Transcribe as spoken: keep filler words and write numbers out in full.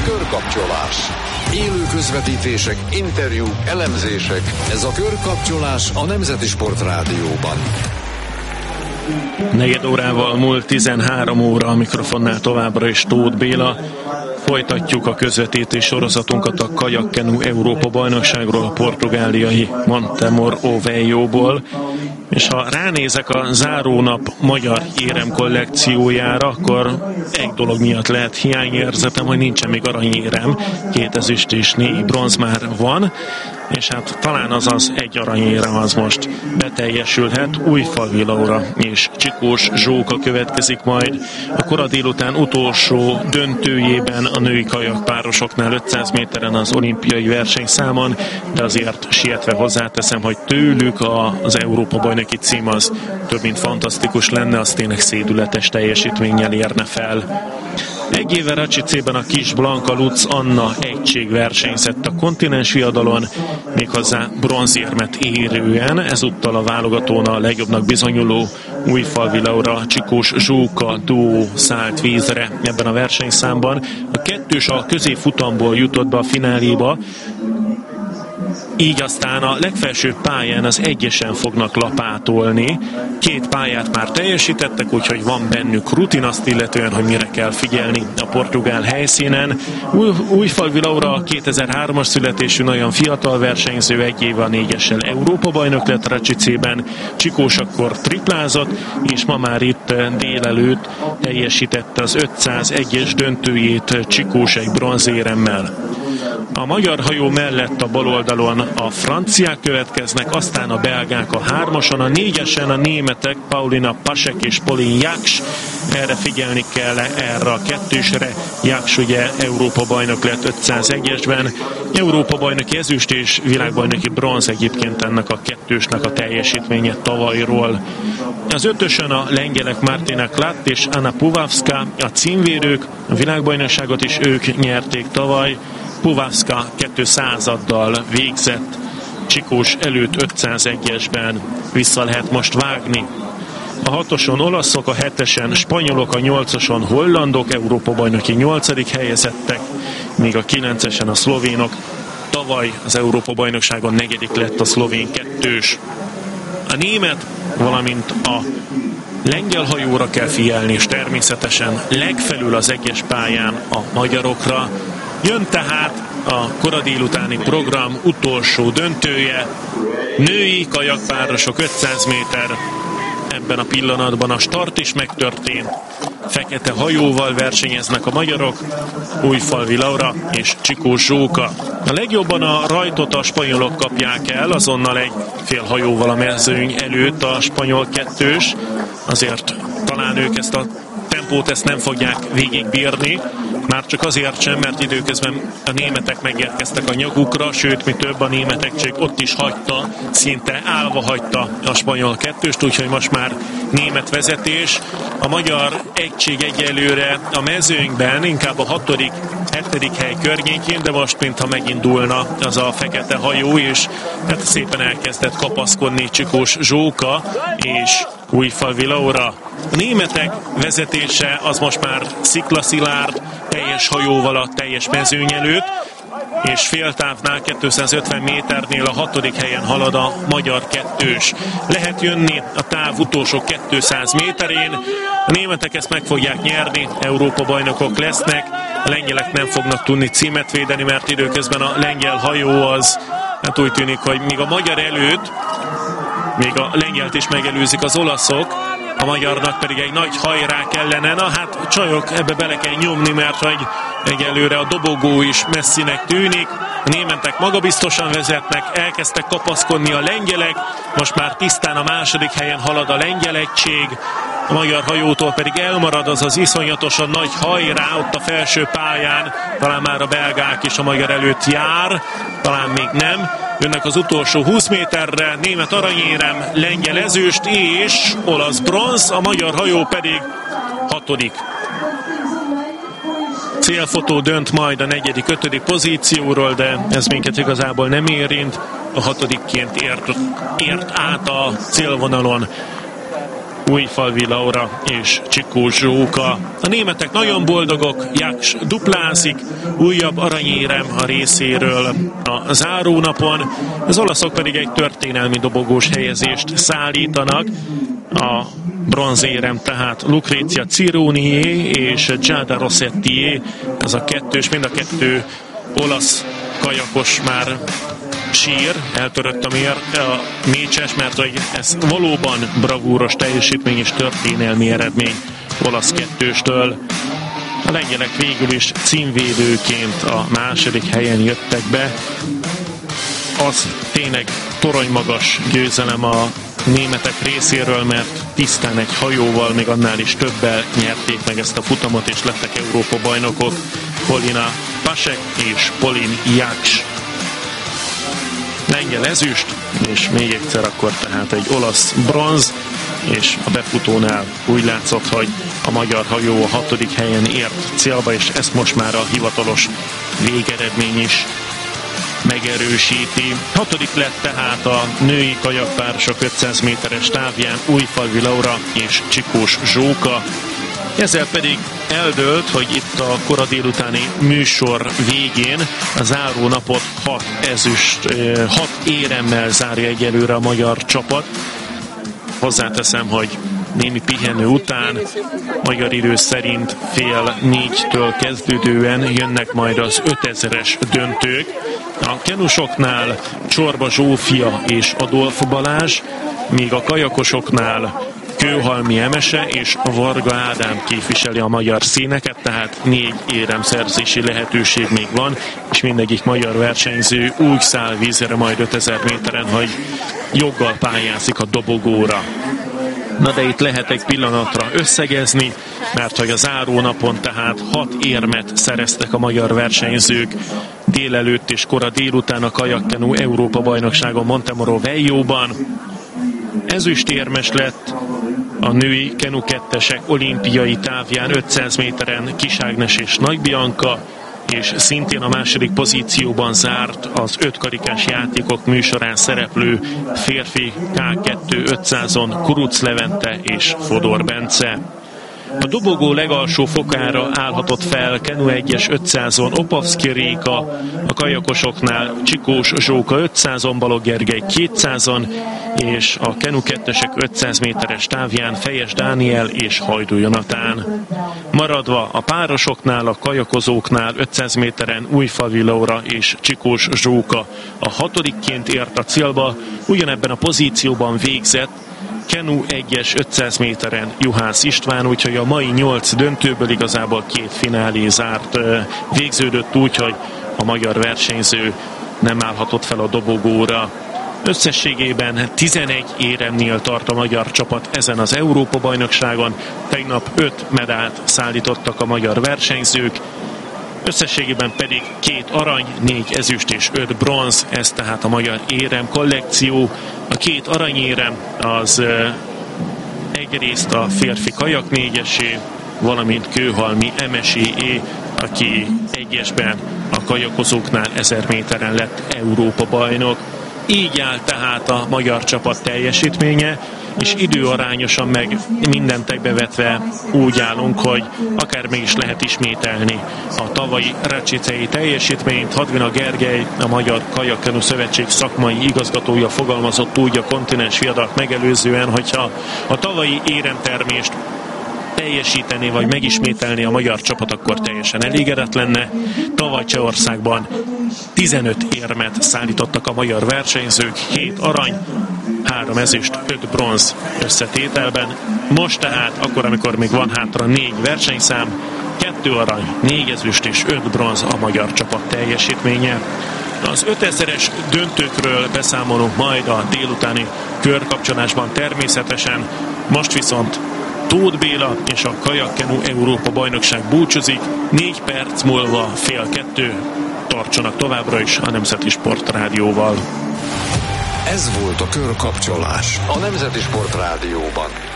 Körkapcsolás. Élő közvetítések, interjúk, elemzések. Ez a Körkapcsolás a Nemzeti Sport Rádióban. Negyed órával múlt tizenhárom óra, a mikrofonnál továbbra is Tóth Béla. Folytatjuk a közvetítés sorozatunkat a kajakkenu Európa bajnokságról, a portugáliai Montemor Ovejóból. És ha ránézek a zárónap magyar érem kollekciójára, akkor egy dolog miatt lehet hiányérzetem, hogy nincsen még aranyérem. Két ezüst és négy bronz már van, és hát talán az az egy aranyérem az most beteljesülhet. Újfalvi Laura és Csikós Zsóka következik majd a kora délután utolsó döntőjében a női kajakpárosoknál ötszáz méteren az olimpiai versenyszámon, de azért sietve hozzáteszem, hogy tőlük az Európa bajnoki cím az több mint fantasztikus lenne, az tényleg szédületes teljesítménnyel érne fel. Egy éve Račicében a kis Blanka Lutz Anna egység versenyzett a kontinens viadalon, méghozzá bronzérmet érően, ezúttal a válogatón a legjobbnak bizonyuló Újfalvi Laura Csikós Zsóka duó szállt vízre ebben a versenyszámban. A kettős a középfutamból jutott be a fináléba, így aztán a legfelsőbb pályán az egyesen fognak lapátolni. Két pályát már teljesítettek, úgyhogy van bennük rutin azt illetően, hogy mire kell figyelni a portugál helyszínen. Új, Újfalvi Laura kétezer-hármas születésű, nagyon fiatal versenyző, egy éve a négyessel Európa bajnok lett Račicében. Csikós akkor triplázott, és ma már itt délelőtt teljesítette az ötszázegyes döntőjét Csikós egy bronzéremmel. A magyar hajó mellett a bal oldalon a franciák következnek, aztán a belgák a hármason, a négyesen a németek Paulina Pasek és Pauline Jaks. Erre figyelni kell, erre a kettősre. Jaks ugye Európa bajnok lett ötszázegyesben, Európa bajnoki ezüst és világbajnoki bronz egyébként ennek a kettősnek a teljesítménye tavalyról. Az ötösön a lengyelek Martina Klatt és Anna Puwawska a címvédők, a világbajnokságot is ők nyerték tavaly. Puwawska kétszázaddal végzett, Csikós előtt ötszázegyesben, vissza lehet most vágni. A hatoson olaszok, a hetesen spanyolok, a nyolcason hollandok, Európa bajnoki nyolcadik helyezettek, míg a kilencesen a szlovénok. Tavaly az Európa bajnokságon negyedik lett a szlovén kettős. A német, valamint a lengyel hajóra kell figyelni, és természetesen legfelül az egyes pályán a magyarokra. Jön tehát a kora délutáni program utolsó döntője, női kajakpárosok ötszáz méter. Ebben a pillanatban a start is megtörtént. Fekete hajóval versenyeznek a magyarok, Újfalvi Laura és Csikós Zsóka. A legjobban a rajtot a spanyolok kapják el, azonnal egy fél hajóval a mezőny előtt a spanyol kettős. Azért talán ők ezt a tempót ezt nem fogják végigbírni, már csak azért sem, mert időközben a németek megérkeztek a nyugukra, sőt, mi több, a német egység ott is hagyta, szinte állva hagyta a spanyol kettőst, úgyhogy most már német vezetés. A magyar egység egyelőre a mezőnyben inkább a hatodik, hetedik hely környékén, de most mintha megindulna az a fekete hajó, és hát szépen elkezdett kapaszkodni Csikós Zsóka és Újfalvi Laura. A németek vezetése az most már sziklaszilárd, teljes hajóval a teljes mezőny előtt, és féltávnál kétszázötven méternél a hatodik helyen halad a magyar kettős. Lehet jönni a táv utolsó kétszáz méterén, a németek ezt meg fogják nyerni, Európa bajnokok lesznek, a lengyelek nem fognak tudni címet védeni, mert időközben a lengyel hajó az, hát úgy tűnik, hogy még a magyar előtt, még a lengyelt is megelőzik az olaszok, a magyarnak pedig egy nagy hajrá kellene. Na hát csajok, ebbe bele kell nyomni, mert hogy egyelőre a dobogó is messzinek tűnik. A németek magabiztosan vezetnek, elkezdtek kapaszkodni a lengyelek, most már tisztán a második helyen halad a lengyel egység, a magyar hajótól pedig elmarad az az iszonyatosan nagy hajrá ott a felső pályán, talán már a belgák is a magyar előtt jár, talán még nem. Jönnek az utolsó húsz méterre, német aranyérem, lengyel ezüst és olasz bronz, a magyar hajó pedig hatodik. Célfotó dönt majd a negyedik, ötödik pozícióról, de ez minket igazából nem érint. A hatodikként ért, ért át a célvonalon Újfalvi Laura és Csikó Zsóka. A németek nagyon boldogok, Jaks duplázik, újabb aranyérem a részéről a zárónapon, az olaszok pedig egy történelmi dobogós helyezést szállítanak. A bronzérem tehát Lucrezia Cironié és Giada Rossettié, ez a kettős, mind a kettő olasz kajakos már sír, eltörött a, mér, a mécses, mert hogy ez valóban bravúros teljesítmény és történelmi eredmény olasz kettőstől. A lengyelek végül is címvédőként a második helyen jöttek be. Az tényleg toronymagas győzelem a németek részéről, mert tisztán egy hajóval, még annál is többel nyerték meg ezt a futamot, és lettek Európa bajnokok. Polina Pasek és Polin Jaks. Lengyel ezüst, és még egyszer akkor tehát egy olasz bronz, és a befutónál úgy látszott, hogy a magyar hajó a hatodik helyen ért célba, és ezt most már a hivatalos végeredmény is megerősíti. Hatodik lett tehát a női kajakpárosok ötszáz méteres távján Újfalvi Laura és Csikós Zsóka. Ezzel pedig eldőlt, hogy itt a kora délutáni műsor végén a záró napot hat ezüst, hat éremmel zárja egyelőre a magyar csapat. Hozzáteszem, hogy némi pihenő után, magyar idő szerint fél négytől kezdődően jönnek majd az ötezeres döntők. A kenusoknál Csorba Zsófia és Adolf Balázs, míg a kajakosoknál Kőhalmi Emese és Varga Ádám képviseli a magyar színeket, tehát négy éremszerzési lehetőség még van, és mindegyik magyar versenyző úgy száll vízre majd ötezer méteren, hogy joggal pályázik a dobogóra. Na de itt lehet egy pillanatra összegezni, mert hogy a záró napon tehát hat érmet szereztek a magyar versenyzők délelőtt és kora délután a kajakkenu Európa bajnokságon Montemoro Veljóban. Ezüstérmes lett a női kenu kettesek olimpiai távján ötszáz méteren Kis Ágnes és Nagy Bianca, és szintén a második pozícióban zárt az ötkarikás játékok műsorán szereplő férfi ká kettő ötszázon Kuruc Levente és Fodor Bence. A dobogó legalsó fokára állhatott fel Kenu egyes ötszázon Opavszki Réka, a kajakosoknál Csikós Zsóka ötszázon, Balogh Gergely kétszázon, és a Kenu kettesek ötszáz méteres távján Fejes Dániel és Hajdú Jonatán. Maradva a párosoknál, a kajakozóknál ötszáz méteren Újfalvi Laura és Csikós Zsóka a hatodikként ért a célba, ugyanebben a pozícióban végzett Kenu egyes ötszáz méteren Juhász István, úgyhogy a mai nyolc döntőből igazából két finálé zárt, végződött úgy, hogy a magyar versenyző nem állhatott fel a dobogóra. Összességében tizenegy éremnél tart a magyar csapat ezen az Európa-bajnokságon. Tegnap öt medált szállítottak a magyar versenyzők, összességében pedig két arany, négy ezüst és öt bronz, ez tehát a magyar érem kollekció. A két aranyérem az egyrészt a férfi kajak négyesé, valamint Kőhalmi Emeséé, aki egyesben a kajakozóknál ezer méteren lett Európa bajnok. Így áll tehát a magyar csapat teljesítménye, és időarányosan meg mindent egybevetve úgy állunk, hogy akár meg is lehet ismételni a tavalyi Racsicei teljesítményt. Hadvina Gergely, a Magyar Kajakkenu Szövetség szakmai igazgatója fogalmazott úgy a kontinens viadalt megelőzően, hogyha a tavalyi éremtermést teljesíteni vagy megismételni a magyar csapat, akkor teljesen elégedett lenne. Tavaly Csehországban tizenöt érmet szállítottak a magyar versenyzők, hét arany, három ezüst, öt bronz összetételben. Most tehát, akkor, amikor még van hátra négy versenyszám, kettő arany, négy ezüst és öt bronz a magyar csapat teljesítménye. Az ötezeres döntőkről beszámolunk majd a délutáni körkapcsolásban természetesen. Most viszont Tóth Béla és a Kajakkenu Európa bajnokság búcsúzik. Négy perc múlva fél kettő. Tartsanak továbbra is a Nemzeti Sport Rádióval. Ez volt a körkapcsolás a Nemzeti Sport Rádióban.